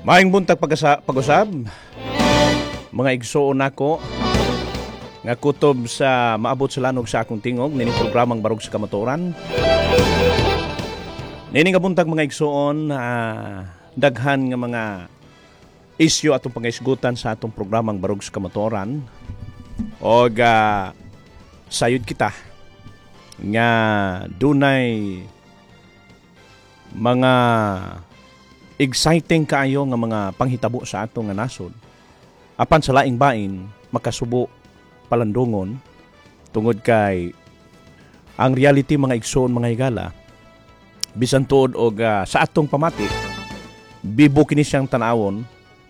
Maayong buntag pag-usab, mga igsuon nako nga kutob sa maabot sa lanog sa akong tingog nining programang Barog sa Kamatuoran. Nining nga buntag mga igsuon, daghan nga mga isyu atong pangaisgutan sa atong programang Barog sa Kamatuoran. Og sayod kita nga dunay mga exciting kaayo nga mga panghitabo sa atong nga nasod. Apan sa laing bain makasubo palandungon tungod kay ang reality mga igsoon mga higala bisan tuod og sa atong pamati bibo kini siyang tan-awon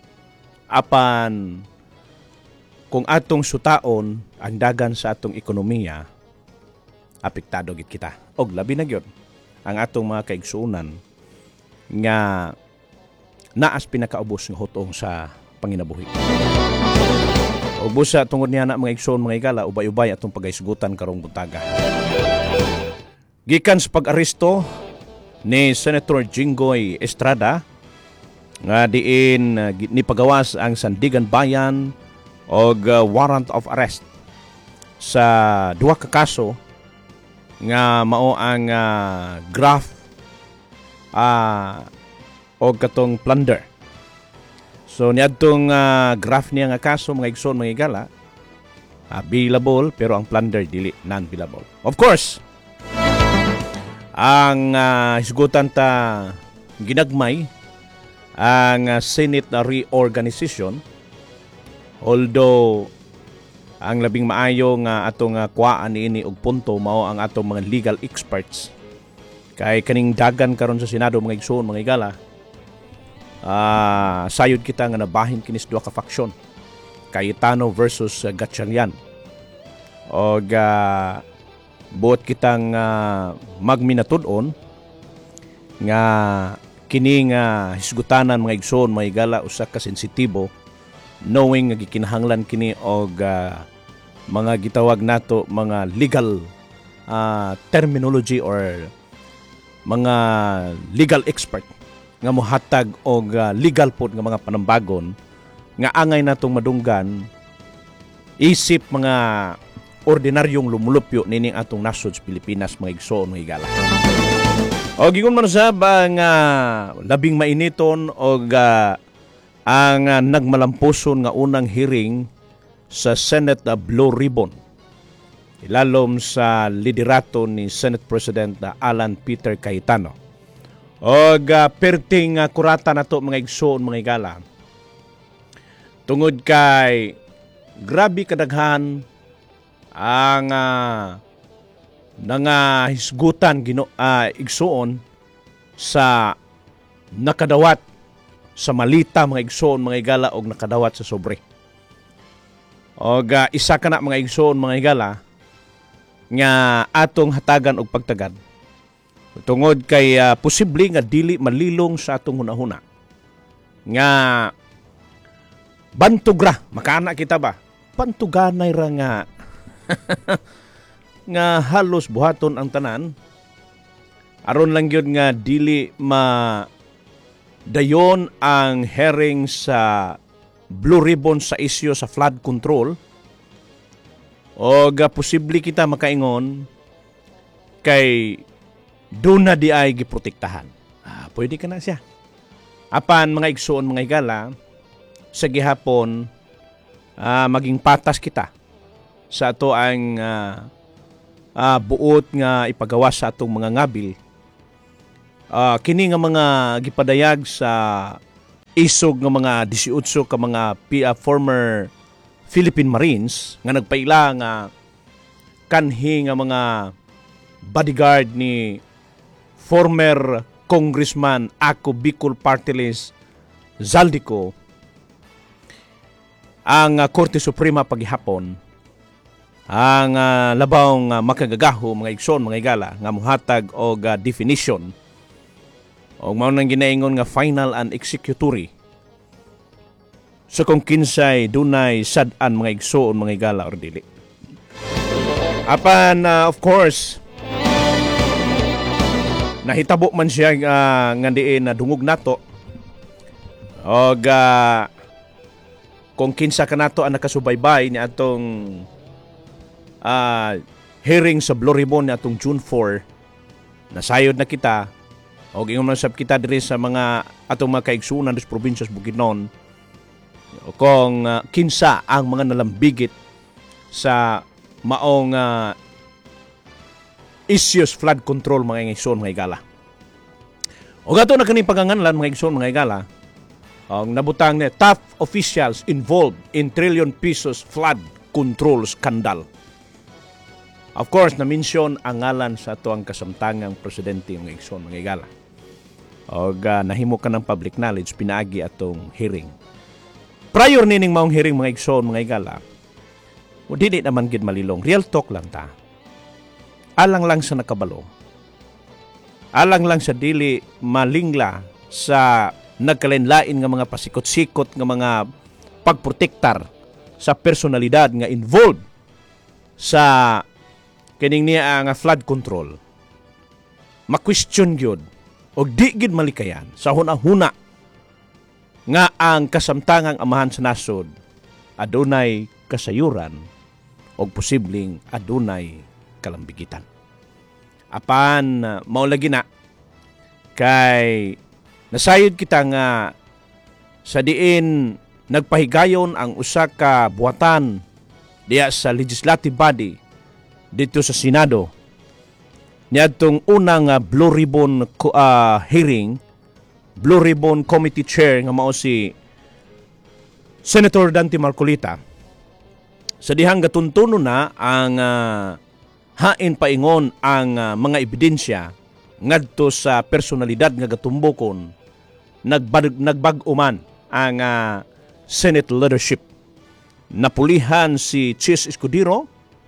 apan kung atong sutaon ang dagan sa atong ekonomiya apektado gid kita og labi na gyud ang atong mga kaigsuonan nga naas pinakaubos nga hutong sa panginabuhi. Ubos sa tungod niya na mga igsoon mga higala ubay-ubay atong pagaisgutan karong buntaga. Gikan sa pag-aresto ni Senator Jinggoy Estrada nga diin nipagawas ang Sandigan Bayan og warrant of arrest sa duha ka kaso nga mao ang graft o katong plunder. So niadtong graph niya nga kaso mga igsoon mga higala billable pero ang plunder dili non-billable. Of course, ang hisgutan ta ginagmay ang Senate reorganization, although ang labing maayo nga atong kuhaan niini og punto mao ang atong mga legal experts kay kaning dagan karon sa Senado mga igsoon mga higala. Sayod kita nga nabahin kinis duha ka faksyon, Cayetano versus Gatchalian. Og buot kitang magminatud-on nga kining hisgutanan mga igsoon mga higala usa ka sensitibo, knowing nga gikinahanglan kini og mga gitawag nato mga legal terminology or mga legal expert nga mohatag og legal pod nga mga panambagon nga angay natong madunggan isip mga ordinaryong lumulupyo nining atong nasod sa Pilipinas mga igsoon mga higala. O gingon man usab ang labing mainiton og ang nagmalampuson nga unang hearing sa Senate Blue Ribbon ilalom sa liderato ni Senate President Alan Peter Cayetano. Og perting kurata na to mga igsoon mga higala tungod kay grabe kadaghan ang nangahisgutan igsoon sa nakadawat sa malita mga igsoon mga higala og nakadawat sa sobre. Og isa ka na mga igsoon mga higala nga atong hatagan og pagtagad tungod kay posible nga dili malilong sa atong hunahuna nga bantugra makana kita ba pantuganay ra nga nga halos buhaton ang tanan aron lang gyud nga dili dayon ang hearing sa Blue Ribbon sa isyu sa flood control o posible kita makaingon kay doon na di ay giprotektahan. Pwede ka na siya. Apan mga igsoon mga higala sa gihapon maging patas kita sa ato ang buot nga ipagawas sa atong mga ngabil. Kini nga mga gipadayag sa isog nga mga 18 ka mga former Philippine Marines nga nagpaila nga kanhi nga mga bodyguard ni former Congressman Ako Bicol Party List Zaldico ang Korte Suprema paghihapon ang labawng makagagaho mga igsoon mga higala nga muhatag og definition og mao nang ginaingon nga final and executory so kung kinsay dunay sad-an mga igsoon mga higala or dili. Apan of course nahitabo man siya nga diin na dungog nato Og kung kinsa ka nato ang nakasubaybay ni atong hearing sa Blue Ribbon ni atong June 4, nasayod na kita o ingon man sab kita diri sa mga atong mga kaigsunan sa probinsya sa Bukidnon kung kinsa ang mga nalambigit sa maong issues flood control mga igsoon mga igala. O gato na kaning paganganlan mga igsoon mga igala, ang nabutang ni top officials involved in trillion pesos flood control scandal. Of course, na-mention ang ngalan sa ito ang kasamtangang presidente ng igsoon mga igala. O nahimo ka ng public knowledge, pinaagi atong hearing. Prior nining maong hearing mga igsoon mga igala, o dili naman gid malilong, real talk lang ta. Alang lang sa nakabalo. Alang lang sa dili malingla sa nagkalain-lain nga mga pasikot-sikot nga mga pagprotektar sa personalidad nga involved sa kining niya nga flood control. Ma-question gyud o di gid malikayan sa hunahuna nga ang kasamtangang amahan sa nasod adunay kasayuran o posibleng adunay kalambigitan. Apan mao lagi na kay nasayod kita nga sa diin nagpahigayon ang usa ka buhatan diya sa legislative body dito sa Senado niadtong unang Blue Ribbon hearing, Blue Ribbon Committee Chair nga mao si Senator Dante Marcolita. Sa dihang gatuntuno na ang hain paingon ang mga ebidensya ngadto sa personalidad nga gatumbokon nagbag-o man ang Senate leadership. Napulihan si Chis Escudero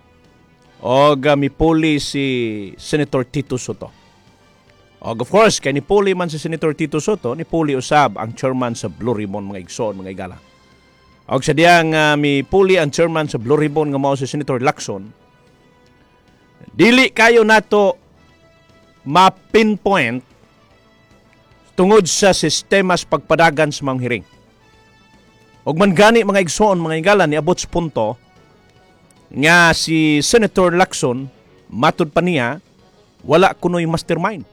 o mipuli si Senator Tito Soto. O of course, kay nipuli man si Senator Tito Soto, nipuli usab ang chairman sa Blue Ribbon mga igsoon mga igala. O sa diyang mipuli ang chairman sa Blue Ribbon nga mao si Senator Lacson, dili kayo nato ma-pinpoint tungod sa sistema sa pagpadagan sa mga hearing. Og man gani mga igsoon mga igala niabot sa punto nga si Senator Lacson matud pa niya wala kunoy mastermind.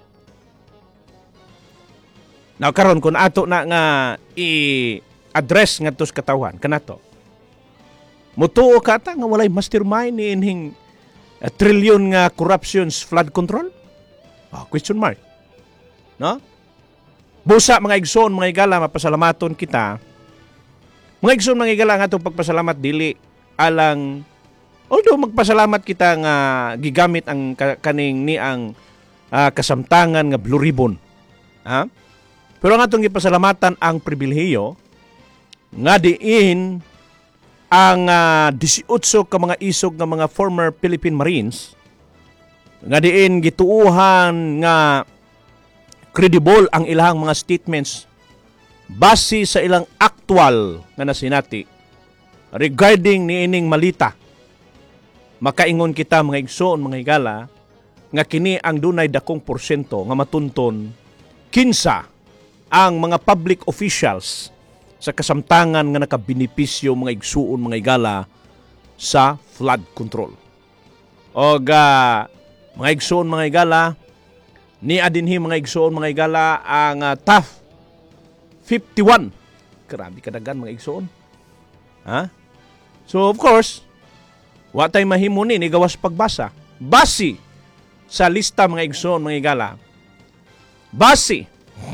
Now karon kun ato na nga i-address ngadto sa katawhan kanato. Mutuo ka ta nga walay mastermind ni inhing trillion nga corruptions flood control? Question mark. No? Busa mga igsoon mga igala mapasalamaton kita. Mga igsoon mga igala nga atong pagpasalamat dili alang although magpasalamat kita nga gigamit ang kaning ni ang kasamtangan nga Blue Ribbon. Ha? Pero ang atong gipasalamatan ang pribilehiyo nga diin ang 18 ka mga isog nga mga former Philippine Marines nga diin gituuhan nga credible ang ilang mga statements base sa ilang actual nga nasinati regarding niining malita. Makaingon kita mga igsoon mga higala nga kini ang dunay dakong porsyento nga matunton kinsa ang mga public officials sa kasamtangan nga nakabenepisyo mga igsuon mga higala sa flood control. O mga igsoon mga higala ni adinhi mga igsoon mga higala ang TAF 51. Grabe kadagan mga igsoon. Ha? So of course wa tay mahimo ni gawas pagbasa. Base sa lista mga igsoon mga igala. Base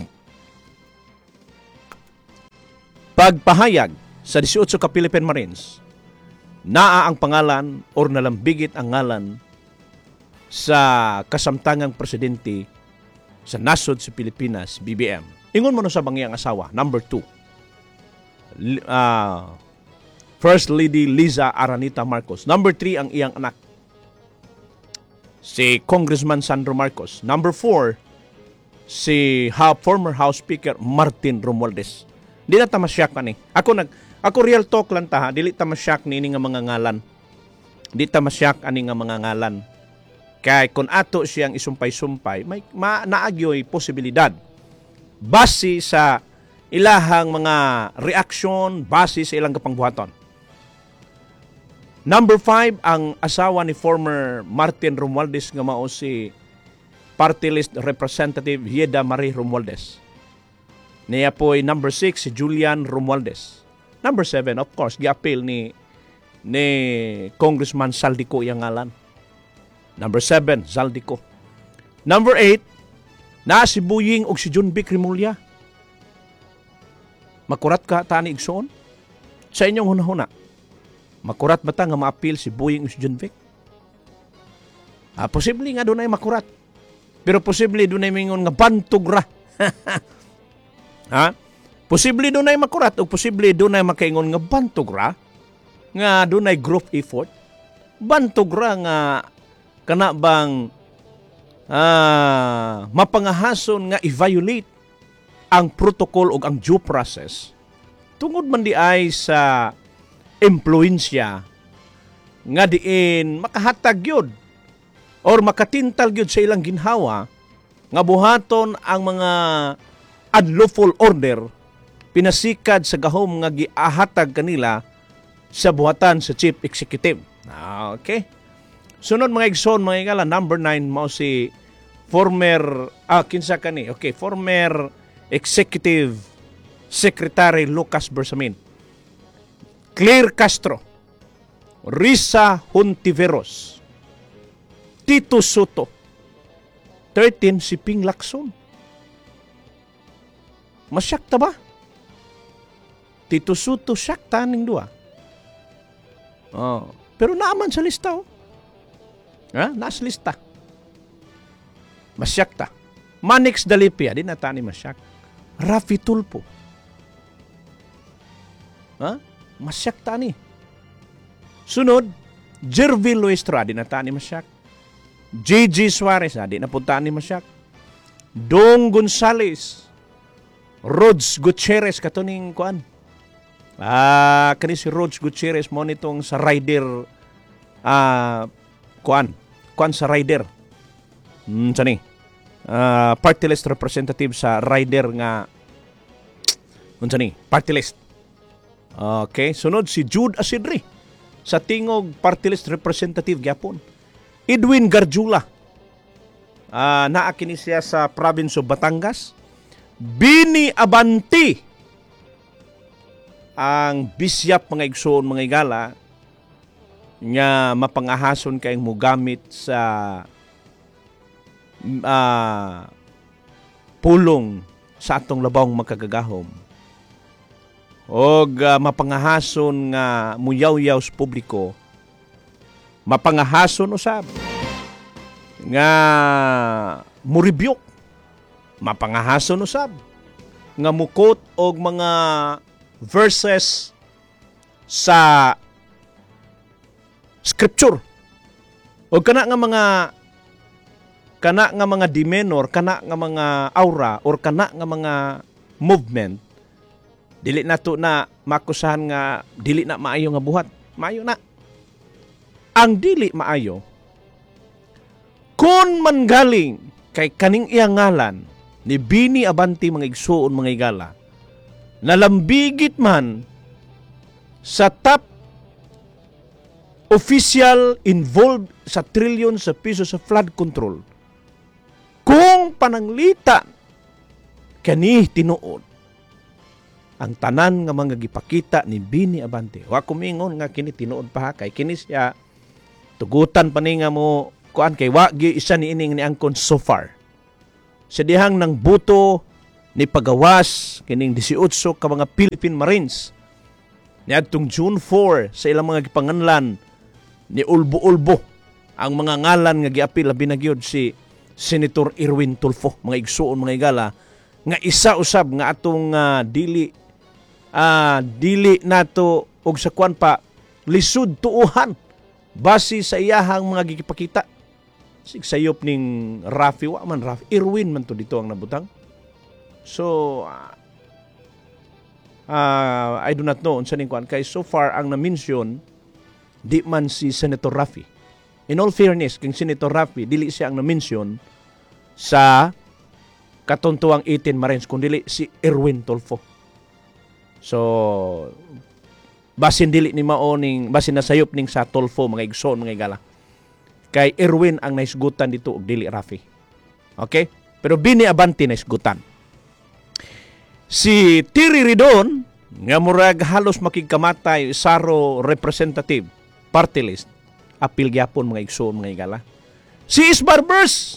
pagpahayag sa 18 ka Philippine Marines naa ang pangalan or nalambigit ang ngalan sa kasamtangang presidente sa nasod sa Pilipinas, BBM. Ingon mo no sa bangyang asawa, number 2. First Lady Liza Aranita Marcos. Number 3 ang iyang anak, si Congressman Sandro Marcos. Number 4, si former House Speaker Martin Romualdez. Di na tamasyak ka ni. Ako real talk lang ta ha. Dili tamasyak ni nga mga ngalan. Di tamasyak ani nga mga ngalan. Kaya kung ato siyang isumpay-sumpay, may naagyo'y posibilidad. Base sa ilahang mga reaksyon base sa ilang kapangbuhaton. Number 5, ang asawa ni former Martin Romualdez nga mao si Party List Representative Hieda Marie Romualdez. Niya po'y number 6, si Julian Romualdez. Number 7, of course, gi-appeal ni Congressman Saldico iyang ngalan. Number 7, Saldico. Number 8, na si Buying o si John Vic Rimulya. Makurat ka, tani igsoon? Sa inyong hunahuna, makurat ba ta nga ma-appeal si Buying o si John Vic? Posible nga doon ay makurat. Pero posible doon ay mingon nga bantog ra. Posible doon ay makurat o posible doon ay makaingon nga bantog ra nga doon ay group effort. Bantog ra nga kana bang mapangahason nga i-violate ang protocol o ang due process tungod man di ay sa impluensya nga diin makahatag yun or makatintal yun sa ilang ginhawa nga buhaton ang mga unlawful order pinasikad sa gahom nga giahatag kanila sa buhatan sa chief executive. Okay. Sunod mga igsoon, mga igala, number 9 mao si former Executive Secretary Lucas Bersamin, Claire Castro, Risa Hontiveros, Tito Soto, 13 si Ping Lacson. Masyakta ba? Tito Soto syakta ning duwa. Pero naaman sa lista. Nasa lista. Masyakta. Manix Dalipia, di na tani masyak. Rafi Tulpo. Masyakta ni. Sunod, Jervil Luestra, di na tani masyak. JG Suarez, di na punta ni masyak. Dong Gonzales, Rods Gutierrez, katuning kuan. Kani si Rods Gutierrez mo nitong sa rider kuan sa rider. Party list representative sa rider nga party list. Okay, sunod si Jude Asidri sa tingog party list representative gyapon. Edwin Garjula, naa kini siya sa province of Batangas. Bini Abanti, ang bisyap mga igsoon mga igala nga mapangahason kayong mugamit sa pulong sa atong labawng magkagagahom o mapangahason nga muyaw-yaw sa publiko, mapangahason usab nga muribyok, mapangahason usab nga mukot og mga verses sa scripture o kana nga mga demeanor, kana nga mga aura or kana nga mga movement, dili na to na makusahan nga dili na maayo nga buhat. Maayo na. Ang dili maayo kun man galing kay kaning iyang ngalan ni Bini Abanti mga igsuon mga igala, nalambigit man sa top official involved sa trillion sa piso sa flood control, kung pananglitan kani tinuod ang tanan nga mga gipakita ni Bini Abanti. Wa kumingon nga kini tinuod pa kay kini siya tugutan pa ni nga mo kuan kay wa gi isa ni ining ni angkon so far. Sa dihang nang buto ni pagawas kining 18 ka mga Philippine Marines niadtong June 4 sa ilang mga gipanganlan ni Ulbo-Ulbo ang mga ngalan nga giapil labi na gyud si Senator Erwin Tulfo, mga igsuon mga igala, nga isa usab nga atong dili nato og sa kwan pa lisud tuuhan base sa iyahang mga gigipakita. Sayop ning Rafi, wa man Rafi, Erwin man to dito ang nabutang. So I do not know unsa ning kwan kay so far ang na-mention di man si Senator Rafi. In all fairness, kung Senator Rafi, dili siya ang na-mention sa katuntuang 18 Marines, kundi si Erwin Tulfo. So basin dili ni maoning basin nasayop ning sa Tulfo mga igsoon mga igala. Kay Erwin ang naisgutan dito og dili Rafi. Okay? Pero Bini Abante naisgutan. Si Terry Ridon nga murag halos makigkamatay saro representative party list apil gyapon mga igsoon mga igala. Si Isbar Bers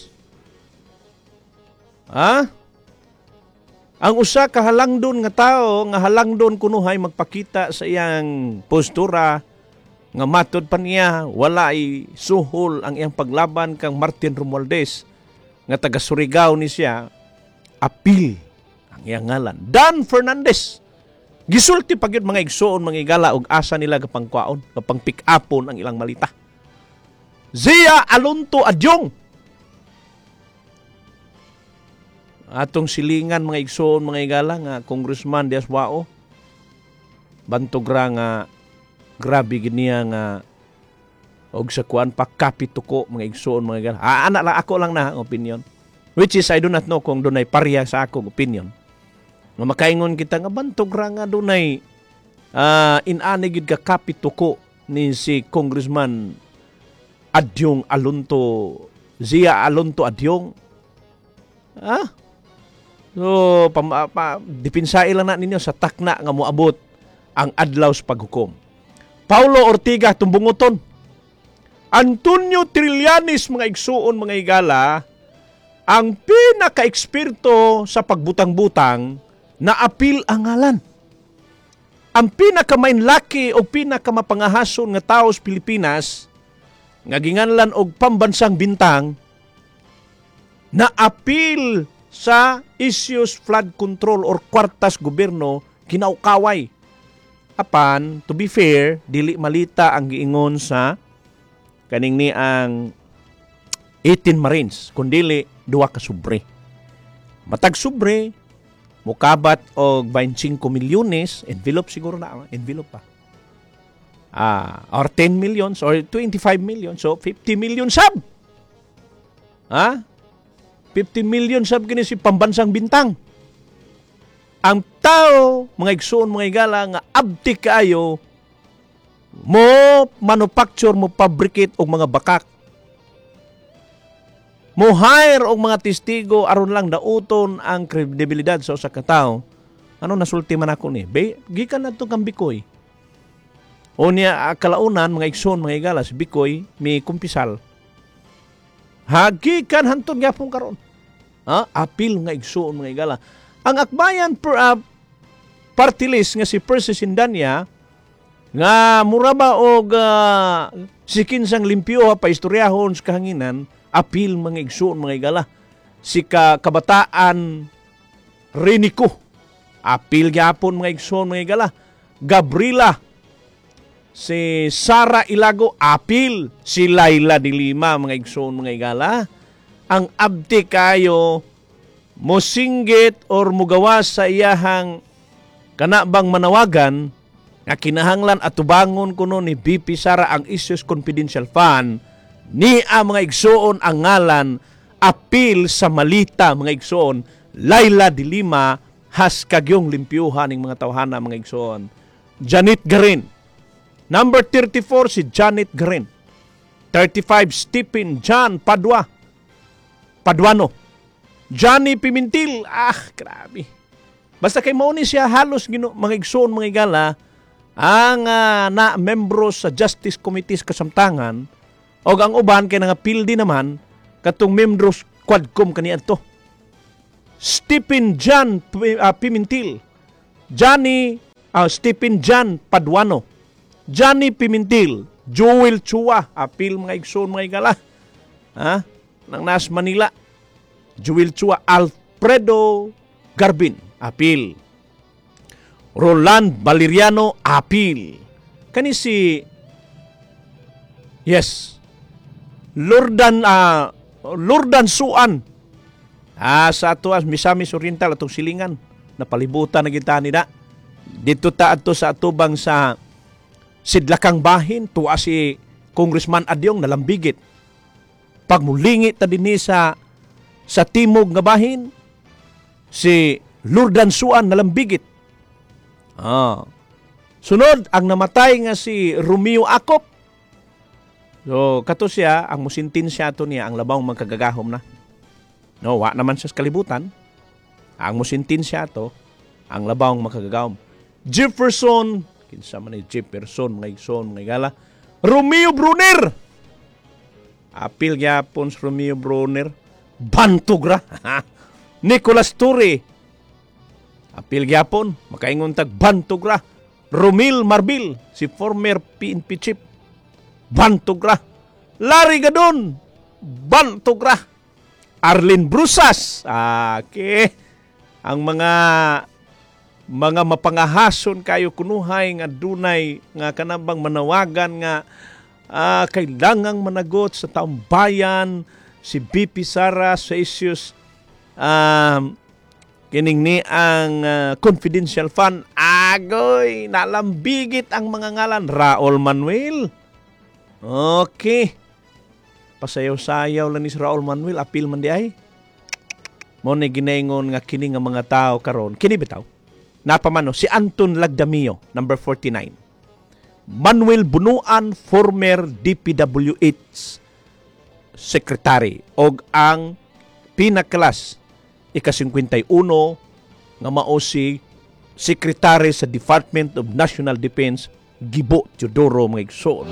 ang usa ka halangdon nga tao nga halangdon kunuhay magpakita sa iyang postura nga matod pa niya wala ay suhol ang iyang paglaban kang Martin Romualdez nga taga Surigao ni siya apil ang iyang ngalan. Dan Fernandez gisulti pagyud mga igsoon mga igala og asa nila kapangkwaon kapang pick upon ang ilang malita. Zia Alonto Adyong atong silingan mga igsoon mga igala nga Congressman Diaz Wao bantog ra nga grabe giniya nga og sa kuan pa kapituko mga igsoon mga igala. Ana lang ako lang na opinion which is I do not know kung dunay pareha sa akong opinion. Nga makaingon kita nga bantog ra nga dunay inani gid ka kapituko ni si Congressman Adyong Alonto Zia Alonto Adyong. So, dipinsay lang na ninyo sa takna nga moabot ang adlaw sa paghukom. Paulo Ortiga tumbunguton. Antonio Trillanes mga igsuon mga igala ang pinaka-eksperto sa pagbutang-butang na apil ang ngalan. Ang pinaka-mainlaki o pinaka-mapangahason nga tao sa Pilipinas nga ginganlan og pambansang bintang na apil sa issues flood control or kwartas gobyerno kinaukaway. Apan, to be fair, dili malita ang giingon sa kaning ni ang 18 Marines, kundili duwa ka sobre. Matag sobre, mukabat og 25 milyones, envelope siguro na, envelope pa. Or 10 millions or 25 million, so 50 million sab. 50 million sab kini si pambansang bintang. Ang tao, mga igsoon, mga igala, nga abti kaayo, mo manufacture, mo fabricate og mga bakak. Mo hire og mga testigo aron lang dauton ang kredibilidad sa usa ka tawo. Ano nasulti man ako ni? Gikan na to kang Bikoy. O niya kalaunan, mga igsoon, mga igala, si Bikoy, may kumpisal. Hagikan hantod nga pong karon. Apil nga igsoon mga igala. Ang akbayan party list nga si Percy Sindanya nga mura ba og si kinsang limpyo pa istoryahon sa kahanginan apil mga igsoon mga igala. Si kabataan Renico apil gyapon mga igsoon mga igala. Gabriela si Sara Ilago apil, si Laila de Lima mga igsoon mga igala. Ang abdi kayo mosinggit or mugawas sa iyahang kanabang manawagan nga kinahanglan at tubangon kuno ni BP Sara ang issues confidential fund ni mga igsoon ang ngalan apil sa malita mga igsoon Laila de Lima has kagyong limpyuhan ng mga tawhana mga igsoon. Janet Garin. Number 34 si Janet Garin. 35 Stephen John Paduano. Johnny Pimentel, grabe. Basta kay mao ni siya halos mga igsoon mga igala ang na membro sa Justice Committee kasamtangan o ang uban kay nangapildi naman katong membro Quadcom kaniadto. Stephen John Pimentel, Stephen John Paduano, Johnny Pimentel, Joel Chua, apil mga igsoon mga igala. Nang nas Manila. Joel Chua, Alfredo Garbin, apil. Roland Valeriano, apil. Kani si Lordan Suan. Sa ato as Misamis Oriental atong silingan napalibutan na kita nila. Dito ta adto sa atubang sa Sidlakang Bahin tuwa si Congressman Adyong nalambigit. Pagmulingi ta dinhi sa timog nga bahin si Lordan Suan nalambigit. Sunod, ang namatay nga si Romeo Acop. So, kato siya, ang musintin siya to niya, ang labang magkagagahom na. No, wa naman siya sa kalibutan. Ang musintin siya to, ang labang magkagagahom. Jefferson, kinsa man ni Jefferson, mga igsoon, mga igala. Romeo Brunner. Apil gyapon sa Romeo Brunner. Bantugra. Nicolas Torre. Apil gyapon, makaingon tag Bantugra. Romil Marbil, si former PNP chief. Bantugra. Larry Gadon. Bantugra. Arlene Brusas. Okay. Ang mga mapangahason kayo kunuhay nga dunay nga kanabang manawagan nga kailangang managot sa taong bayan si BP Sara sa issues kining ni ang confidential fund. Agoy, nalambigit ang mga ngalan. Raul Manuel. Okay. Pasayaw-sayaw lang ni si Raul Manuel. Apil man di ay. Mo ni ginaingon nga kini nga mga tao karon. Kini bitaw. Napamano si Anton Lagdamio, number 49. Manuel Bunuan, former DPWH secretary. Og ang pinakalas ika-51 nga mao si Secretary sa Department of National Defense, Gibo Teodoro, mga igsoon.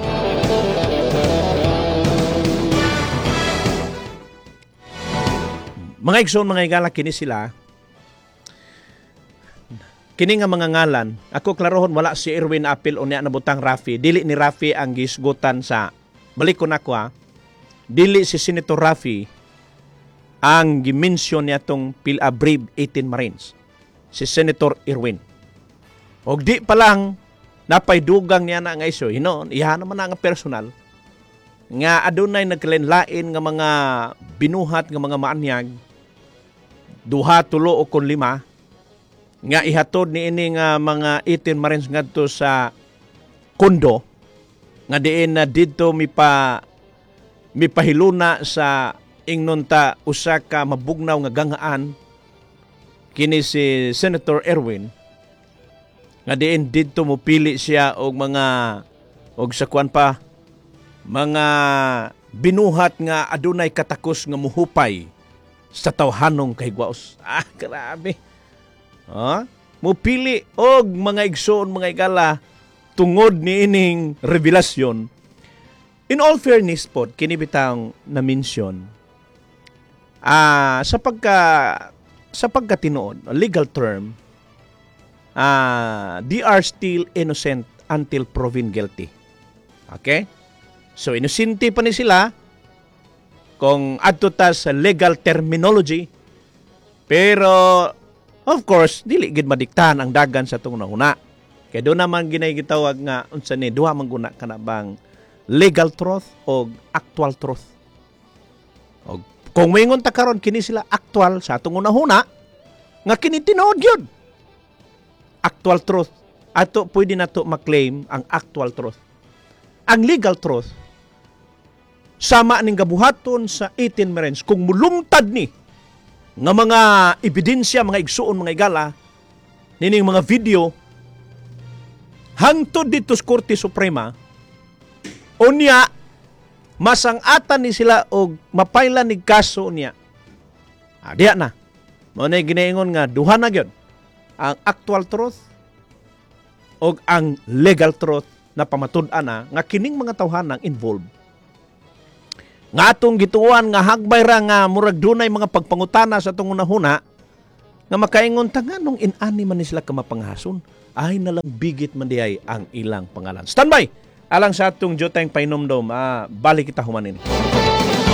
Mga igsoon, mga igala, kini sila. Kini nga mga ngalan, ako klarohon, wala si Erwin Apil o niya nabutang Rafi. Dili ni Rafi ang gisgutan sa, balik ko na ko dili si Senator Rafi ang gimensyon niya itong Pilabrib 18 Marines. Si Senator Erwin. O di pa lang, napaydugang niya na nga iso. Iyan naman na nga personal. Nga adunay nagkalinlain nga mga binuhat nga mga maanyag. 2, 3 o 5. Nga ihatod ni ini nga mga 18 Marines ngadto sa kondo. Nga diin na dito mipahiluna sa ingnonta usa ka mabugnaw nga gangaan kini si Senator Erwin nga diin didto mo pili siya og sa kuan pa mga binuhat nga adunay katakos nga muhupay sa tawhanong kahigwaos. Grabe. Mo pili og mga igsoon, mga igala tungod ni ining revelasyon. In all fairness po, kini bitang na-mention sa pagkatinuod, legal term, they are still innocent until proven guilty. Okay? So, inosente pa ni sila kung adto ta sa legal terminology, pero, of course, dili gid madiktahan ang dagan sa itong una. Kaya doon naman ginagitawag nga, unsa ni, duha man guna ka na bang legal truth o actual truth. O, kung maingon ta karon kini sila actual sa atong una-huna, nga kini tinuod yun. Actual truth. Ato pwede na to maklaim ang actual truth. Ang legal truth, sama ning gabuhaton sa 18 Marines, kung mulungtad ni nga mga ebidensya, mga igsuon, mga igala, nining mga video, hangtod dito sa Korte Suprema, unya, masangatan ni sila og mapailan ni kaso niya. Diya na. Muna ginaingon nga, duha na gyud ang actual truth og ang legal truth na pamatud-an na nga kining mga tawhanang involved. Nga atong gituan nga hagbay ra nga murag dunay mga pagpangutana sa atong unahuna nga makaingon ta nganong inani man ni sila ka mapanghason. Ay nalang bigit man diay ang ilang pangalan. Standby! Alang sa atong joteng painomdom, balik kita humanin.